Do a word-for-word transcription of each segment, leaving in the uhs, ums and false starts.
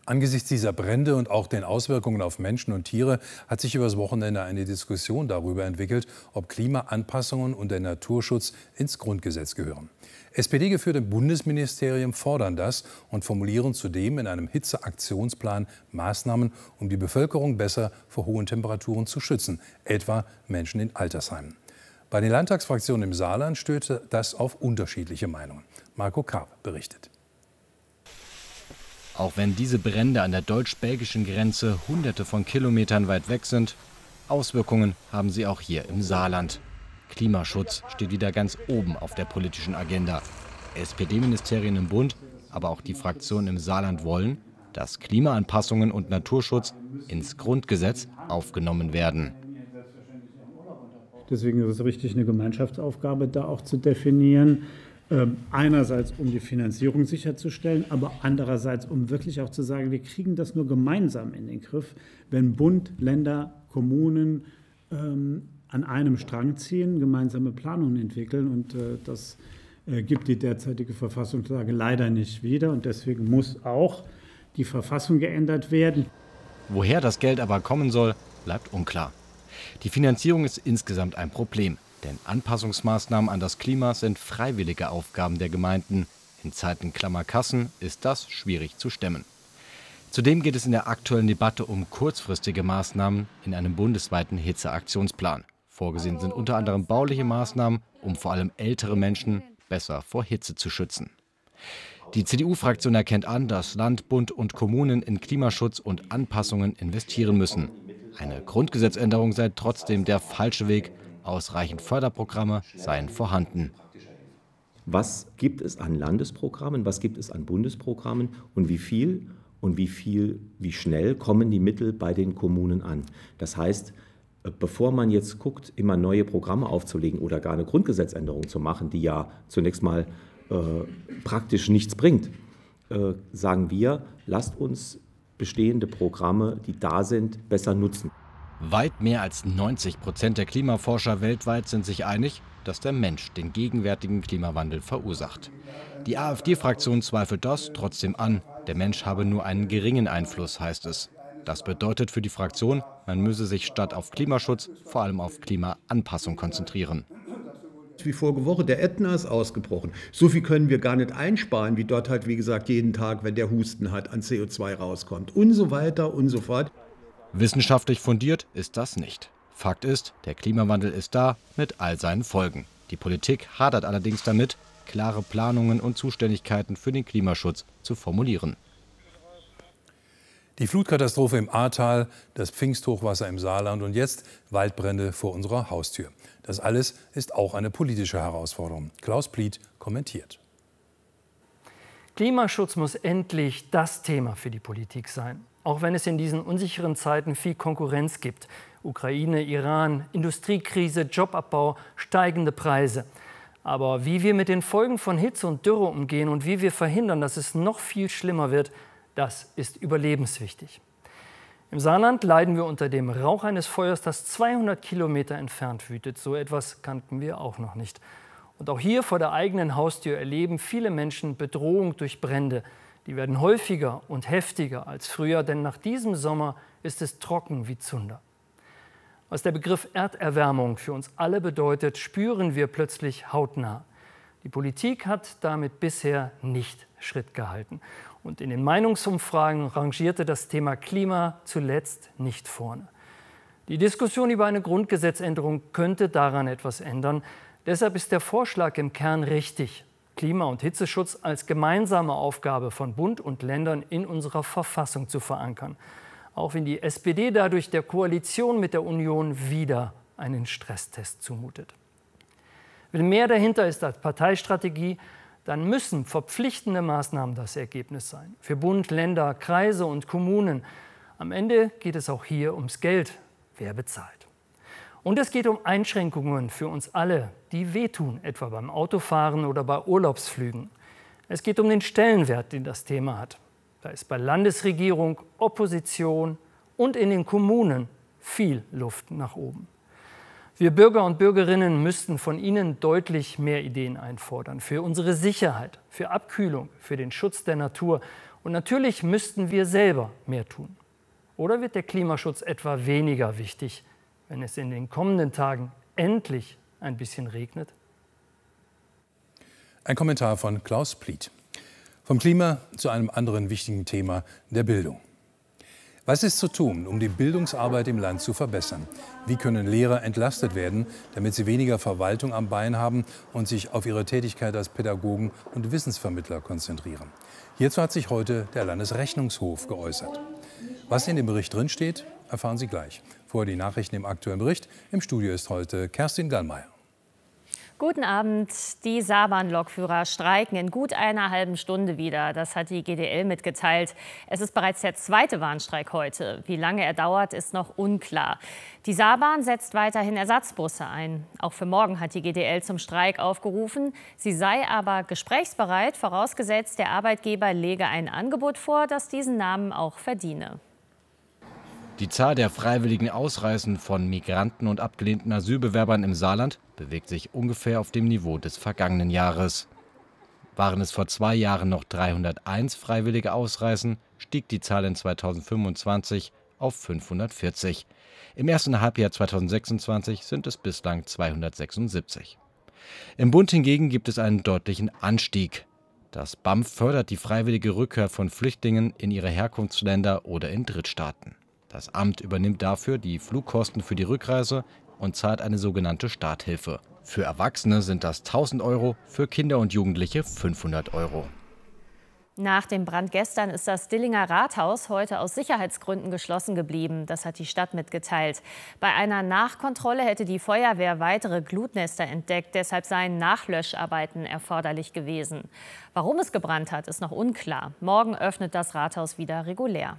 Angesichts dieser Brände und auch den Auswirkungen auf Menschen und Tiere hat sich übers Wochenende eine Diskussion darüber entwickelt, ob Klimaanpassungen und der Naturschutz ins Grundgesetz gehören. S P D-geführte Bundesministerien fordern das und formulieren zudem in einem Hitzeaktionsplan Maßnahmen, um die Bevölkerung besser vor hohen Temperaturen zu schützen, etwa Menschen in Altersheimen. Bei den Landtagsfraktionen im Saarland stößt das auf unterschiedliche Meinungen. Marco Karp berichtet. Auch wenn diese Brände an der deutsch-belgischen Grenze hunderte von Kilometern weit weg sind, Auswirkungen haben sie auch hier im Saarland. Klimaschutz steht wieder ganz oben auf der politischen Agenda. S P D-Ministerien im Bund, aber auch die Fraktionen im Saarland wollen, dass Klimaanpassungen und Naturschutz ins Grundgesetz aufgenommen werden. Deswegen ist es richtig, eine Gemeinschaftsaufgabe da auch zu definieren. Einerseits, um die Finanzierung sicherzustellen, aber andererseits, um wirklich auch zu sagen, wir kriegen das nur gemeinsam in den Griff, wenn Bund, Länder, Kommunen ähm, an einem Strang ziehen, gemeinsame Planungen entwickeln. Und äh, das äh, gibt die derzeitige Verfassungslage leider nicht wieder. Und deswegen muss auch die Verfassung geändert werden. Woher das Geld aber kommen soll, bleibt unklar. Die Finanzierung ist insgesamt ein Problem. Denn Anpassungsmaßnahmen an das Klima sind freiwillige Aufgaben der Gemeinden. In Zeiten klammer Kassen ist das schwierig zu stemmen. Zudem geht es in der aktuellen Debatte um kurzfristige Maßnahmen in einem bundesweiten Hitzeaktionsplan. Vorgesehen sind unter anderem bauliche Maßnahmen, um vor allem ältere Menschen besser vor Hitze zu schützen. Die C D U-Fraktion erkennt an, dass Land, Bund und Kommunen in Klimaschutz und Anpassungen investieren müssen. Eine Grundgesetzänderung sei trotzdem der falsche Weg. Ausreichend Förderprogramme seien vorhanden. Was gibt es an Landesprogrammen, was gibt es an Bundesprogrammen und wie viel und wie viel, wie schnell kommen die Mittel bei den Kommunen an? Das heißt, bevor man jetzt guckt, immer neue Programme aufzulegen oder gar eine Grundgesetzänderung zu machen, die ja zunächst mal äh, praktisch nichts bringt, äh, sagen wir, lasst uns bestehende Programme, die da sind, besser nutzen. Weit mehr als neunzig Prozent der Klimaforscher weltweit sind sich einig, dass der Mensch den gegenwärtigen Klimawandel verursacht. Die AfD-Fraktion zweifelt das trotzdem an. Der Mensch habe nur einen geringen Einfluss, heißt es. Das bedeutet für die Fraktion, man müsse sich statt auf Klimaschutz vor allem auf Klimaanpassung konzentrieren. Wie vorige Woche, der Ätna ist ausgebrochen. So viel können wir gar nicht einsparen, wie dort halt, wie gesagt, jeden Tag, wenn der Husten hat, an C O zwei rauskommt und so weiter und so fort. Wissenschaftlich fundiert ist das nicht. Fakt ist, der Klimawandel ist da mit all seinen Folgen. Die Politik hadert allerdings damit, klare Planungen und Zuständigkeiten für den Klimaschutz zu formulieren. Die Flutkatastrophe im Ahrtal, das Pfingsthochwasser im Saarland und jetzt Waldbrände vor unserer Haustür. Das alles ist auch eine politische Herausforderung. Klaus Pliet kommentiert. Klimaschutz muss endlich das Thema für die Politik sein. Auch wenn es in diesen unsicheren Zeiten viel Konkurrenz gibt. Ukraine, Iran, Industriekrise, Jobabbau, steigende Preise. Aber wie wir mit den Folgen von Hitze und Dürre umgehen und wie wir verhindern, dass es noch viel schlimmer wird, das ist überlebenswichtig. Im Saarland leiden wir unter dem Rauch eines Feuers, das zweihundert Kilometer entfernt wütet. So etwas kannten wir auch noch nicht. Und auch hier vor der eigenen Haustür erleben viele Menschen Bedrohung durch Brände. Die werden häufiger und heftiger als früher, denn nach diesem Sommer ist es trocken wie Zunder. Was der Begriff Erderwärmung für uns alle bedeutet, spüren wir plötzlich hautnah. Die Politik hat damit bisher nicht Schritt gehalten. Und in den Meinungsumfragen rangierte das Thema Klima zuletzt nicht vorne. Die Diskussion über eine Grundgesetzänderung könnte daran etwas ändern. Deshalb ist der Vorschlag im Kern richtig. Klima- und Hitzeschutz als gemeinsame Aufgabe von Bund und Ländern in unserer Verfassung zu verankern. Auch wenn die S P D dadurch der Koalition mit der Union wieder einen Stresstest zumutet. Wenn mehr dahinter ist als Parteistrategie, dann müssen verpflichtende Maßnahmen das Ergebnis sein. Für Bund, Länder, Kreise und Kommunen. Am Ende geht es auch hier ums Geld. Wer bezahlt? Und es geht um Einschränkungen für uns alle, die wehtun, etwa beim Autofahren oder bei Urlaubsflügen. Es geht um den Stellenwert, den das Thema hat. Da ist bei Landesregierung, Opposition und in den Kommunen viel Luft nach oben. Wir Bürger und Bürgerinnen müssten von Ihnen deutlich mehr Ideen einfordern für unsere Sicherheit, für Abkühlung, für den Schutz der Natur Und natürlich müssten wir selber mehr tun. Oder wird der Klimaschutz etwa weniger wichtig, wenn es in den kommenden Tagen endlich ein bisschen regnet? Ein Kommentar von Klaus Pliet. Vom Klima zu einem anderen wichtigen Thema, der Bildung. Was ist zu tun, um die Bildungsarbeit im Land zu verbessern? Wie können Lehrer entlastet werden, damit sie weniger Verwaltung am Bein haben und sich auf ihre Tätigkeit als Pädagogen und Wissensvermittler konzentrieren? Hierzu hat sich heute der Landesrechnungshof geäußert. Was in dem Bericht drinsteht, erfahren Sie gleich. Vorher die Nachrichten im aktuellen Bericht. Im Studio ist heute Kerstin Gallmeier. Guten Abend. Die Saarbahn-Lokführer streiken in gut einer halben Stunde wieder. Das hat die G D L mitgeteilt. Es ist bereits der zweite Warnstreik heute. Wie lange er dauert, ist noch unklar. Die Saarbahn setzt weiterhin Ersatzbusse ein. Auch für morgen hat die G D L zum Streik aufgerufen. Sie sei aber gesprächsbereit, vorausgesetzt, der Arbeitgeber lege ein Angebot vor, das diesen Namen auch verdiene. Die Zahl der freiwilligen Ausreisen von Migranten und abgelehnten Asylbewerbern im Saarland bewegt sich ungefähr auf dem Niveau des vergangenen Jahres. Waren es vor zwei Jahren noch dreihunderteins freiwillige Ausreisen, stieg die Zahl in zweitausendfünfundzwanzig auf fünfhundertvierzig. Im ersten Halbjahr zweitausendsechsundzwanzig sind es bislang zweihundertsechsundsiebzig. Im Bund hingegen gibt es einen deutlichen Anstieg. Das B A M F fördert die freiwillige Rückkehr von Flüchtlingen in ihre Herkunftsländer oder in Drittstaaten. Das Amt übernimmt dafür die Flugkosten für die Rückreise und zahlt eine sogenannte Starthilfe. Für Erwachsene sind das tausend Euro, für Kinder und Jugendliche fünfhundert Euro. Nach dem Brand gestern ist das Dillinger Rathaus heute aus Sicherheitsgründen geschlossen geblieben. Das hat die Stadt mitgeteilt. Bei einer Nachkontrolle hätte die Feuerwehr weitere Glutnester entdeckt. Deshalb seien Nachlöscharbeiten erforderlich gewesen. Warum es gebrannt hat, ist noch unklar. Morgen öffnet das Rathaus wieder regulär.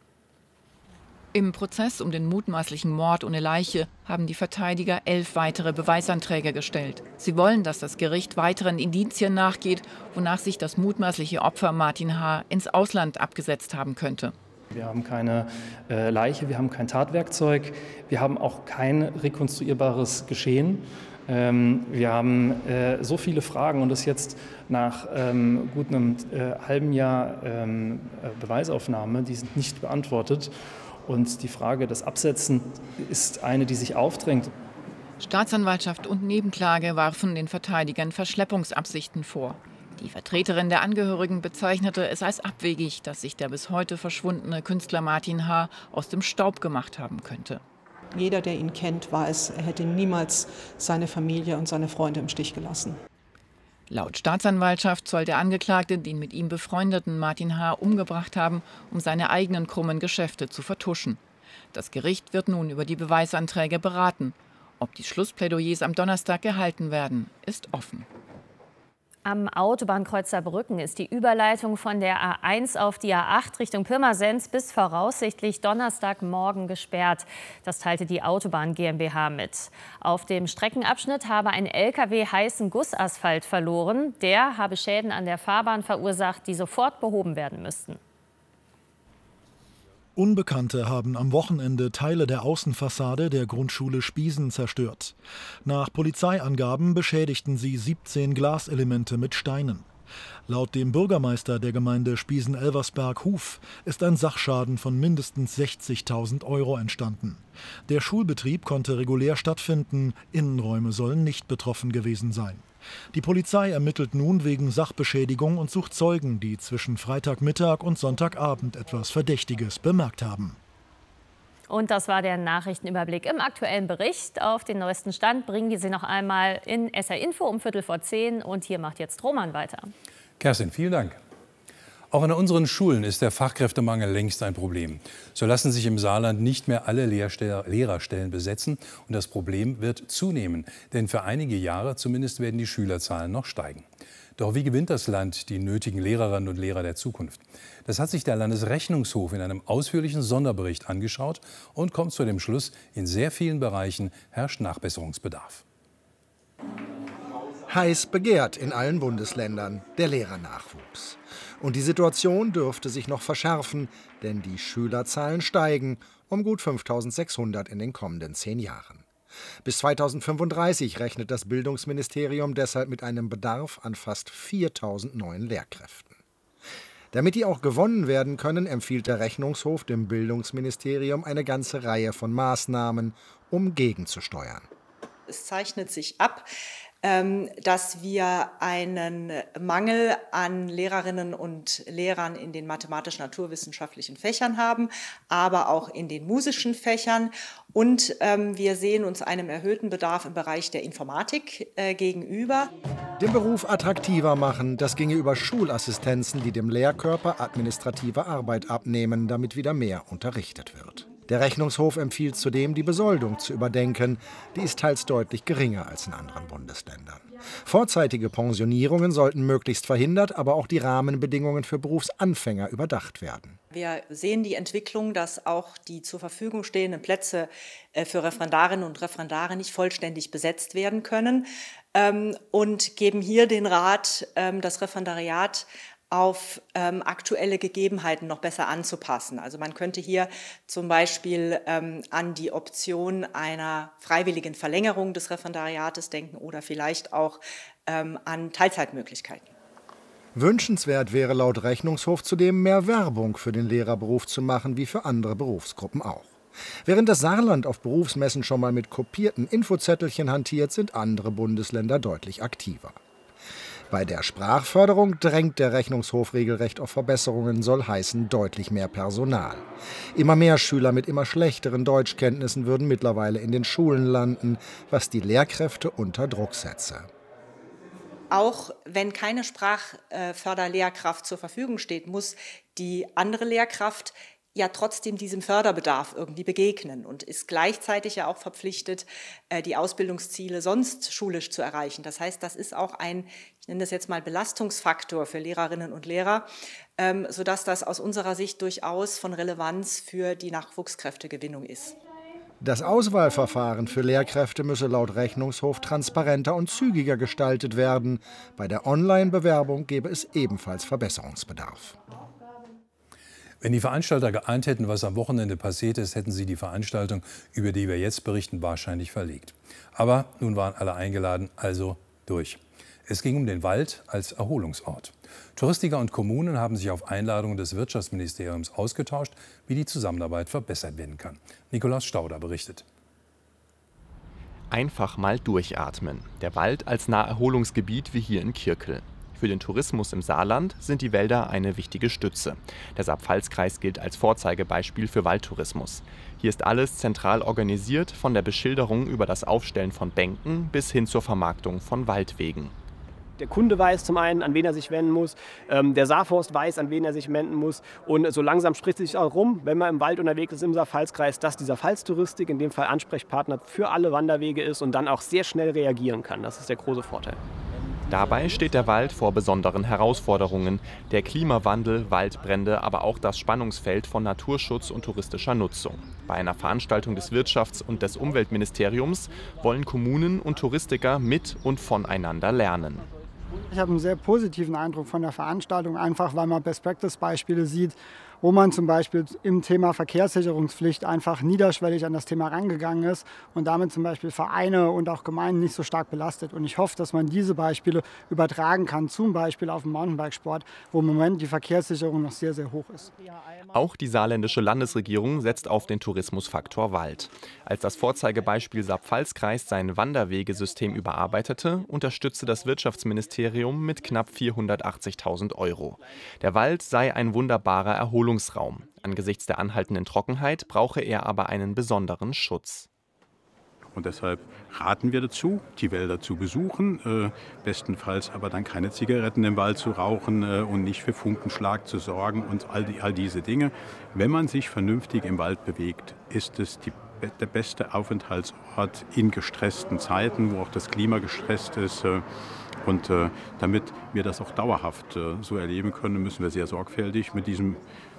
Im Prozess um den mutmaßlichen Mord ohne Leiche haben die Verteidiger elf weitere Beweisanträge gestellt. Sie wollen, dass das Gericht weiteren Indizien nachgeht, wonach sich das mutmaßliche Opfer Martin H. ins Ausland abgesetzt haben könnte. Wir haben keine äh, Leiche, wir haben kein Tatwerkzeug, wir haben auch kein rekonstruierbares Geschehen. Ähm, wir haben äh, so viele Fragen und das jetzt nach ähm, gut einem äh, halben Jahr ähm, Beweisaufnahme, die sind nicht beantwortet. Und die Frage des Absetzens ist eine, die sich aufdrängt. Staatsanwaltschaft und Nebenklage warfen den Verteidigern Verschleppungsabsichten vor. Die Vertreterin der Angehörigen bezeichnete es als abwegig, dass sich der bis heute verschwundene Künstler Martin H. aus dem Staub gemacht haben könnte. Jeder, der ihn kennt, weiß, er hätte niemals seine Familie und seine Freunde im Stich gelassen. Laut Staatsanwaltschaft soll der Angeklagte den mit ihm befreundeten Martin H. umgebracht haben, um seine eigenen krummen Geschäfte zu vertuschen. Das Gericht wird nun über die Beweisanträge beraten. Ob die Schlussplädoyers am Donnerstag gehalten werden, ist offen. Am Autobahnkreuz Saarbrücken ist die Überleitung von der A eins auf die A acht Richtung Pirmasens bis voraussichtlich Donnerstagmorgen gesperrt. Das teilte die Autobahn GmbH mit. Auf dem Streckenabschnitt habe ein L K W heißen Gussasphalt verloren. Der habe Schäden an der Fahrbahn verursacht, die sofort behoben werden müssten. Unbekannte haben am Wochenende Teile der Außenfassade der Grundschule Spiesen zerstört. Nach Polizeiangaben beschädigten sie siebzehn Glaselemente mit Steinen. Laut dem Bürgermeister der Gemeinde Spiesen-Elversberg-Huf ist ein Sachschaden von mindestens sechzigtausend Euro entstanden. Der Schulbetrieb konnte regulär stattfinden, Innenräume sollen nicht betroffen gewesen sein. Die Polizei ermittelt nun wegen Sachbeschädigung und sucht Zeugen, die zwischen Freitagmittag und Sonntagabend etwas Verdächtiges bemerkt haben. Und das war der Nachrichtenüberblick im aktuellen Bericht. Auf den neuesten Stand bringen wir Sie noch einmal in S R Info um Viertel vor zehn. Und hier macht jetzt Roman weiter. Kerstin, vielen Dank. Auch an unseren Schulen ist der Fachkräftemangel längst ein Problem. So lassen sich im Saarland nicht mehr alle Lehrerstellen besetzen. Und das Problem wird zunehmen. Denn für einige Jahre zumindest werden die Schülerzahlen noch steigen. Doch wie gewinnt das Land die nötigen Lehrerinnen und Lehrer der Zukunft? Das hat sich der Landesrechnungshof in einem ausführlichen Sonderbericht angeschaut und kommt zu dem Schluss, in sehr vielen Bereichen herrscht Nachbesserungsbedarf. Heiß begehrt in allen Bundesländern der Lehrernachwuchs. Und die Situation dürfte sich noch verschärfen, denn die Schülerzahlen steigen um gut fünftausendsechshundert in den kommenden zehn Jahren. Bis zweitausendfünfunddreißig rechnet das Bildungsministerium deshalb mit einem Bedarf an fast viertausend neuen Lehrkräften. Damit die auch gewonnen werden können, empfiehlt der Rechnungshof dem Bildungsministerium eine ganze Reihe von Maßnahmen, um gegenzusteuern. Es zeichnet sich ab, dass wir einen Mangel an Lehrerinnen und Lehrern in den mathematisch-naturwissenschaftlichen Fächern haben, aber auch in den musischen Fächern. Und ähm, wir sehen uns einem erhöhten Bedarf im Bereich der Informatik äh, gegenüber. Den Beruf attraktiver machen, das ginge über Schulassistenzen, die dem Lehrkörper administrative Arbeit abnehmen, damit wieder mehr unterrichtet wird. Der Rechnungshof empfiehlt zudem, die Besoldung zu überdenken. Die ist teils deutlich geringer als in anderen Bundesländern. Vorzeitige Pensionierungen sollten möglichst verhindert, aber auch die Rahmenbedingungen für Berufsanfänger überdacht werden. Wir sehen die Entwicklung, dass auch die zur Verfügung stehenden Plätze für Referendarinnen und Referendare nicht vollständig besetzt werden können und geben hier den Rat, das Referendariat auf ähm, aktuelle Gegebenheiten noch besser anzupassen. Also man könnte hier zum Beispiel ähm, an die Option einer freiwilligen Verlängerung des Referendariates denken oder vielleicht auch ähm, an Teilzeitmöglichkeiten. Wünschenswert wäre laut Rechnungshof zudem, mehr Werbung für den Lehrerberuf zu machen, wie für andere Berufsgruppen auch. Während das Saarland auf Berufsmessen schon mal mit kopierten Infozettelchen hantiert, sind andere Bundesländer deutlich aktiver. Bei der Sprachförderung drängt der Rechnungshof regelrecht auf Verbesserungen, soll heißen deutlich mehr Personal. Immer mehr Schüler mit immer schlechteren Deutschkenntnissen würden mittlerweile in den Schulen landen, was die Lehrkräfte unter Druck setze. Auch wenn keine Sprachförderlehrkraft zur Verfügung steht, muss die andere Lehrkraft ja trotzdem diesem Förderbedarf irgendwie begegnen und ist gleichzeitig ja auch verpflichtet, die Ausbildungsziele sonst schulisch zu erreichen. Das heißt, das ist auch ein, ich nenne das jetzt mal Belastungsfaktor für Lehrerinnen und Lehrer, sodass das aus unserer Sicht durchaus von Relevanz für die Nachwuchskräftegewinnung ist. Das Auswahlverfahren für Lehrkräfte müsse laut Rechnungshof transparenter und zügiger gestaltet werden. Bei der Online-Bewerbung gäbe es ebenfalls Verbesserungsbedarf. Wenn die Veranstalter geahnt hätten, was am Wochenende passiert ist, hätten sie die Veranstaltung, über die wir jetzt berichten, wahrscheinlich verlegt. Aber nun waren alle eingeladen, also durch. Es ging um den Wald als Erholungsort. Touristiker und Kommunen haben sich auf Einladung des Wirtschaftsministeriums ausgetauscht, wie die Zusammenarbeit verbessert werden kann. Nikolaus Stauder berichtet. Einfach mal durchatmen. Der Wald als Naherholungsgebiet wie hier in Kirkel. Für den Tourismus im Saarland sind die Wälder eine wichtige Stütze. Der Saar-Pfalz-Kreis gilt als Vorzeigebeispiel für Waldtourismus. Hier ist alles zentral organisiert, von der Beschilderung über das Aufstellen von Bänken bis hin zur Vermarktung von Waldwegen. Der Kunde weiß zum einen, an wen er sich wenden muss, ähm, der Saarforst weiß, an wen er sich wenden muss. Und so langsam spricht sich auch rum, wenn man im Wald unterwegs ist im Saar-Pfalz-Kreis, dass dieser Pfalz-Touristik in dem Fall Ansprechpartner für alle Wanderwege ist und dann auch sehr schnell reagieren kann. Das ist der große Vorteil. Dabei steht der Wald vor besonderen Herausforderungen. Der Klimawandel, Waldbrände, aber auch das Spannungsfeld von Naturschutz und touristischer Nutzung. Bei einer Veranstaltung des Wirtschafts- und des Umweltministeriums wollen Kommunen und Touristiker mit und voneinander lernen. Ich habe einen sehr positiven Eindruck von der Veranstaltung, einfach weil man Best-Practice-Beispiele sieht, wo man zum Beispiel im Thema Verkehrssicherungspflicht einfach niederschwellig an das Thema rangegangen ist und damit zum Beispiel Vereine und auch Gemeinden nicht so stark belastet. Und ich hoffe, dass man diese Beispiele übertragen kann, zum Beispiel auf den Mountainbikesport, wo im Moment die Verkehrssicherung noch sehr, sehr hoch ist. Auch die saarländische Landesregierung setzt auf den Tourismusfaktor Wald. Als das Vorzeigebeispiel Saar-Pfalz-Kreis sein Wanderwegesystem überarbeitete, unterstützte das Wirtschaftsministerium mit knapp vierhundertachtzigtausend Euro. Der Wald sei ein wunderbarer Erholungsraum. Angesichts der anhaltenden Trockenheit brauche er aber einen besonderen Schutz. Und deshalb raten wir dazu, die Wälder zu besuchen, äh, bestenfalls aber dann keine Zigaretten im Wald zu rauchen äh, und nicht für Funkenschlag zu sorgen und all, die, all diese Dinge. Wenn man sich vernünftig im Wald bewegt, ist es die, der beste Aufenthaltsort in gestressten Zeiten, wo auch das Klima gestresst ist. Äh, und äh, damit wir das auch dauerhaft äh, so erleben können, müssen wir sehr sorgfältig mit diesem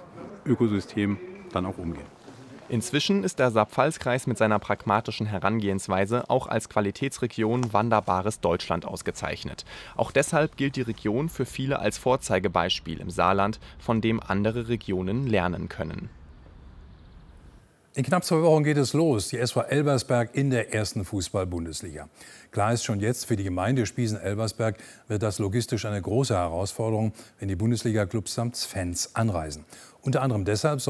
Ökosystem dann auch umgehen. Inzwischen ist der Saar-Pfalz-Kreis mit seiner pragmatischen Herangehensweise auch als Qualitätsregion Wanderbares Deutschland ausgezeichnet. Auch deshalb gilt die Region für viele als Vorzeigebeispiel im Saarland, von dem andere Regionen lernen können. In knapp zwei Wochen geht es los, die S V Elversberg in der ersten Fußball-Bundesliga. Klar ist schon jetzt, für die Gemeinde Spiesen-Elversberg wird das logistisch eine große Herausforderung, wenn die Bundesliga-Clubs samt Fans anreisen. Unter anderem deshalb